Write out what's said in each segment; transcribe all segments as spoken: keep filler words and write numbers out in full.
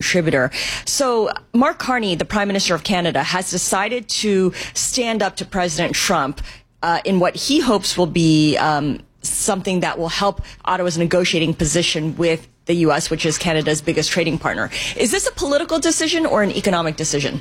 contributor. So Mark Carney, the Prime Minister of Canada, has decided to stand up to President Trump uh, in what he hopes will be um, something that will help Ottawa's negotiating position with the U S, which is Canada's biggest trading partner. Is this a political decision or an economic decision?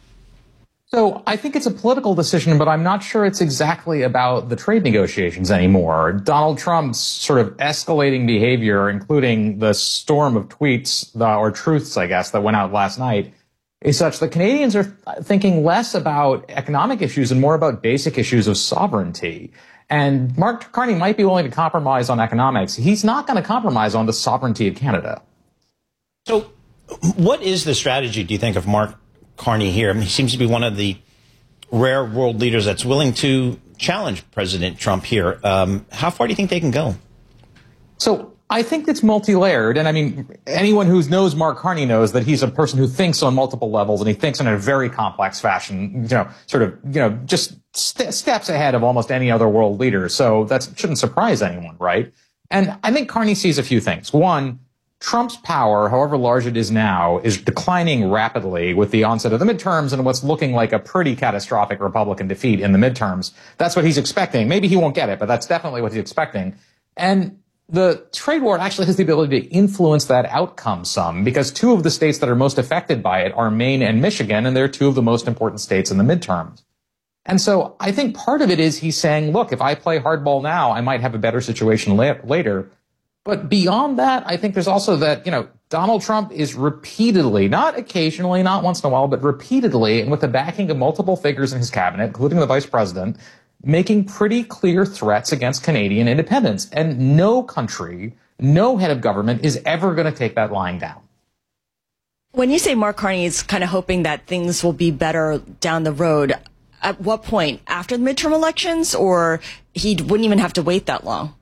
So I think it's a political decision, but I'm not sure it's exactly about the trade negotiations anymore. Donald Trump's sort of escalating behavior, including the storm of tweets, uh, or truths, I guess, that went out last night, is such that Canadians are thinking less about economic issues and more about basic issues of sovereignty. And Mark Carney might be willing to compromise on economics. He's not going to compromise on the sovereignty of Canada. So what is the strategy, do you think, of Mark Carney here? I mean, he seems to be one of the rare world leaders that's willing to challenge President Trump here. Um, how far do you think they can go? So I think it's multi-layered. And I mean, anyone who knows Mark Carney knows that he's a person who thinks on multiple levels, and he thinks in a very complex fashion, you know, sort of, you know, just st steps ahead of almost any other world leader. So that shouldn't surprise anyone, right? And I think Carney sees a few things. One, Trump's power, however large it is now, is declining rapidly with the onset of the midterms and what's looking like a pretty catastrophic Republican defeat in the midterms. That's what he's expecting. Maybe he won't get it, but that's definitely what he's expecting. And the trade war actually has the ability to influence that outcome some, because two of the states that are most affected by it are Maine and Michigan, and they're two of the most important states in the midterms. And so I think part of it is he's saying, look, if I play hardball now, I might have a better situation la later. But beyond that, I think there's also that, you know, Donald Trump is repeatedly, not occasionally, not once in a while, but repeatedly, and with the backing of multiple figures in his cabinet, including the vice president, making pretty clear threats against Canadian independence. And no country, no head of government is ever going to take that lying down. When you say Mark Carney is kind of hoping that things will be better down the road, at what point? After the midterm elections, or he wouldn't even have to wait that long?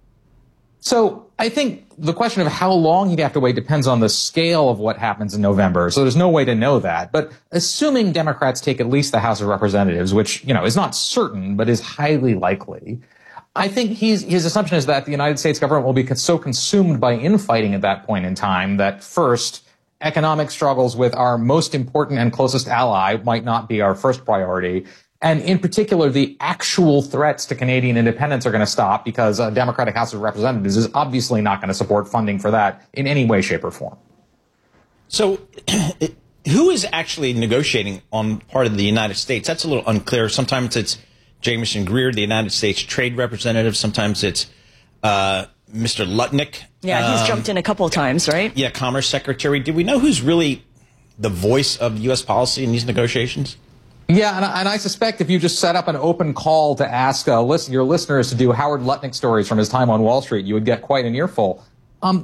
So I think the question of how long he'd have to wait depends on the scale of what happens in November. So there's no way to know that. But assuming Democrats take at least the House of Representatives, which, you know, is not certain, but is highly likely, I think he's, his assumption is that the United States government will be so consumed by infighting at that point in time that first, economic struggles with our most important and closest ally might not be our first priority. And in particular, the actual threats to Canadian independence are going to stop, because a Democratic House of Representatives is obviously not going to support funding for that in any way, shape, or form. So who is actually negotiating on part of the United States? That's a little unclear. Sometimes it's Jamieson Greer, the United States Trade Representative. Sometimes it's uh, Mister Lutnick. Yeah, he's um, jumped in a couple of times, right? Yeah, Commerce Secretary. Do we know who's really the voice of U S policy in these negotiations? Yeah, and I, and I suspect if you just set up an open call to ask uh, listen, your listeners to do Howard Lutnick stories from his time on Wall Street, you would get quite an earful. Um,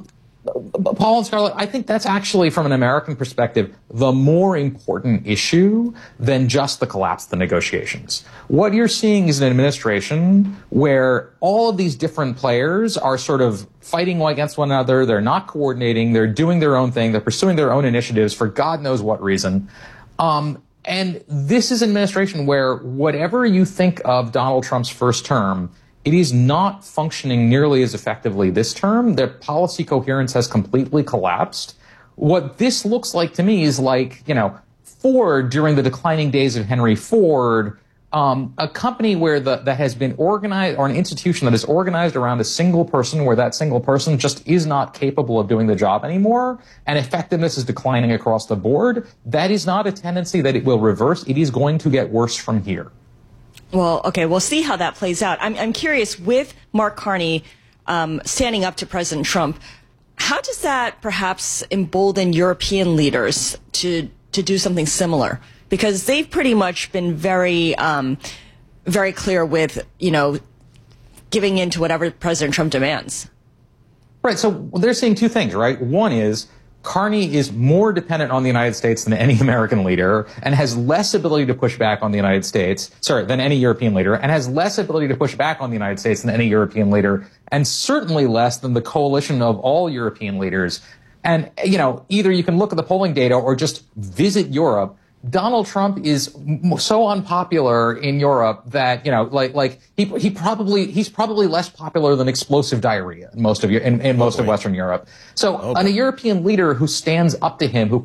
Paul and Scarlett, I think that's actually, from an American perspective, the more important issue than just the collapse of the negotiations. What you're seeing is an administration where all of these different players are sort of fighting against one another. They're not coordinating. They're doing their own thing. They're pursuing their own initiatives for God knows what reason. Um, And this is an administration where whatever you think of Donald Trump's first term, it is not functioning nearly as effectively this term. Their policy coherence has completely collapsed. What this looks like to me is like, you know, Ford during the declining days of Henry Ford, um, a company where the, that has been organized, or an institution that is organized around a single person, where that single person just is not capable of doing the job anymore, and effectiveness is declining across the board. That is not a tendency that it will reverse. It is going to get worse from here. Well, okay, we'll see how that plays out. I'm, I'm curious, with Mark Carney um, standing up to President Trump, how does that perhaps embolden European leaders to, to do something similar? Because they've pretty much been very, um, very clear with, you know, giving in to whatever President Trump demands. Right. So they're saying two things, right? One is Carney is more dependent on the United States than any American leader, and has less ability to push back on the United States, sorry, than any European leader, and has less ability to push back on the United States than any European leader, and certainly less than the coalition of all European leaders. And, you know, either you can look at the polling data or just visit Europe. Donald Trump is so unpopular in Europe that, you know, like, like he, he probably, he's probably less popular than explosive diarrhea in most of, in, in most oh, of Western Europe. So, oh, a European leader who stands up to him, who